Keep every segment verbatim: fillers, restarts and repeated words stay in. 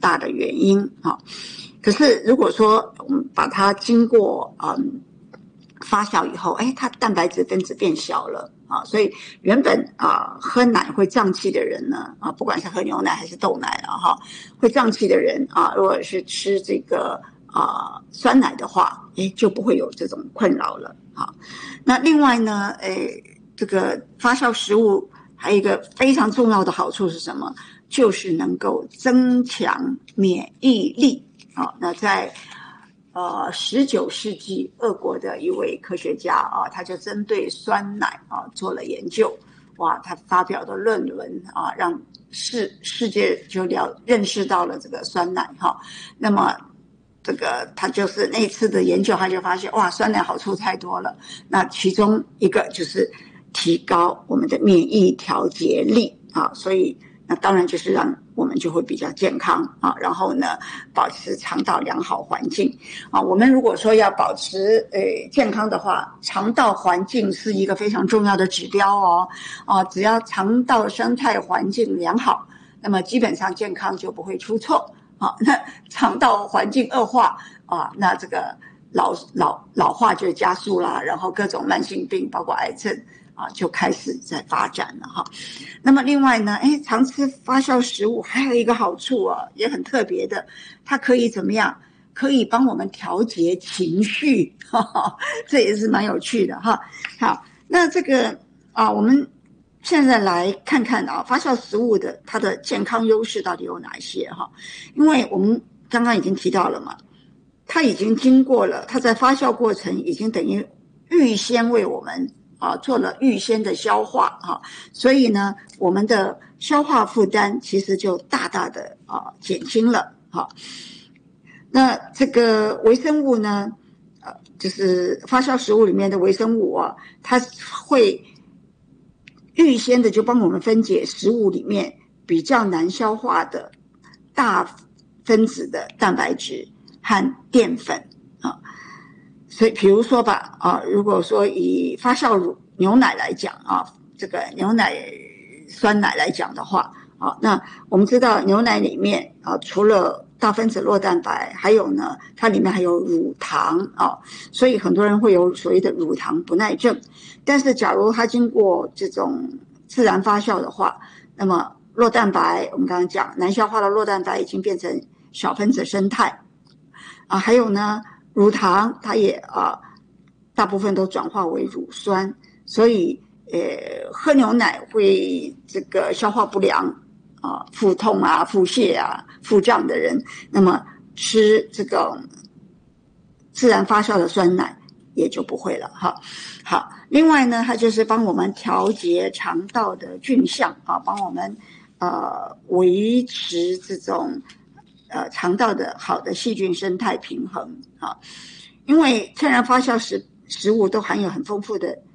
大的原因啊。可是如果说我们把它经过嗯发酵以后，哎，它蛋白质分子变小了啊，所以原本啊喝奶会胀气的人呢啊，不管是喝牛奶还是豆奶啊哈，会胀气的人啊，如果是吃这个啊酸奶的话，哎就不会有这种困扰了啊。那另外呢，哎，这个发酵食物还有一个非常重要的好处是什么？就是能够增强免疫力啊。那在呃，十九世纪，俄国的一位科学家啊，他就针对酸奶啊做了研究。哇，他发表的论文啊，让世世界就了认识到了这个酸奶哈。那么，这个他就是那次的研究，他就发现哇，酸奶好处太多了。那其中一个就是提高我们的免疫调节力啊，所以那当然就是让我们就会比较健康啊，然后呢，保持肠道良好环境啊。我们如果说要保持呃健康的话，肠道环境是一个非常重要的指标哦。啊，只要肠道生态环境良好，那么基本上健康就不会出错啊。那肠道环境恶化啊，那这个老老老化就加速啦，然后各种慢性病，包括癌症啊，就开始在发展了哈。那么另外呢，哎，常吃发酵食物还有一个好处啊，也很特别的，它可以怎么样？可以帮我们调节情绪，哈哈，这也是蛮有趣的哈。好，那这个啊，我们现在来看看啊，发酵食物的它的健康优势到底有哪些哈？因为我们刚刚已经提到了嘛，它已经经过了，它在发酵过程已经等于预先为我们啊做了预先的消化啊，所以呢，我们的消化负担其实就大大的啊减轻了哈。那这个微生物呢，呃，就是发酵食物里面的微生物啊，它会预先的就帮我们分解食物里面比较难消化的大分子的蛋白质和淀粉啊。所以比如说吧啊，如果说以发酵乳牛奶来讲啊，这个牛奶酸奶来讲的话啊，那我们知道牛奶里面啊，除了大分子酪蛋白，还有呢，它里面还有乳糖啊，所以很多人会有所谓的乳糖不耐症。但是假如它经过这种自然发酵的话，那么酪蛋白我们刚刚讲难消化的酪蛋白已经变成小分子生态啊，还有呢乳糖它也啊大部分都转化为乳酸，所以呃喝牛奶会这个消化不良啊，腹痛啊、腹泻啊、腹胀的人，那么吃这个自然发酵的酸奶也就不会了哈。好，另外呢，它就是帮我们调节肠道的菌相啊，帮我们呃维持这种呃肠道的好的细菌生态平衡啊。因为天然发酵食食物都含有很丰富的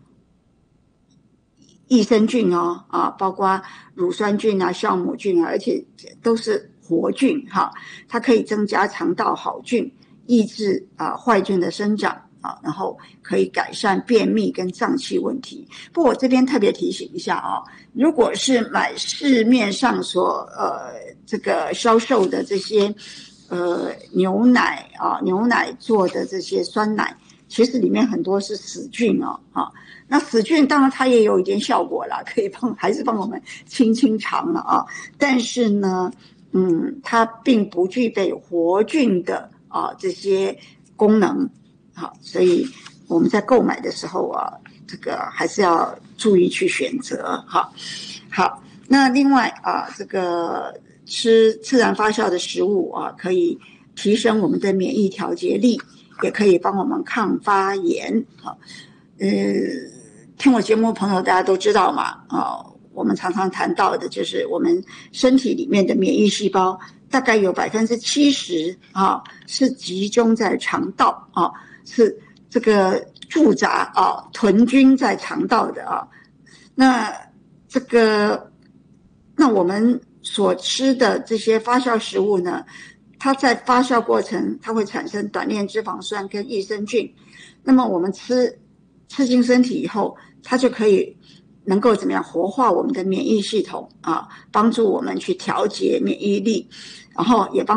益生菌哦，啊，包括乳酸菌啊、酵母菌啊，而且都是活菌哈，它可以增加肠道好菌，抑制啊坏菌的生长啊，然后可以改善便秘跟胀气问题。不过我这边特别提醒一下啊，如果是买市面上所呃这个销售的这些呃牛奶啊牛奶做的这些酸奶，其实里面很多是死菌哦啊。那死菌当然它也有一点效果啦，可以帮还是帮我们清清肠了啊。但是呢，嗯，它并不具备活菌的啊这些功能，好，所以我们在购买的时候啊，这个还是要注意去选择哈。好，那另外啊，这个吃自然发酵的食物啊，可以提升我们的免疫调节力，也可以帮我们抗发炎啊。呃，听我节目的朋友大家都知道嘛，啊，我们常常谈到的就是我们身体里面的免疫细胞大概有百分之七十啊是集中在肠道啊，是这个驻扎啊屯军在肠道的啊。那这个那我们所吃的这些发酵食物呢，它在发酵过程它会产生短链脂肪酸跟益生菌，那么我们吃吃进身体以后，它就可以能够怎么样活化我们的免疫系统啊，帮助我们去调节免疫力，然后也帮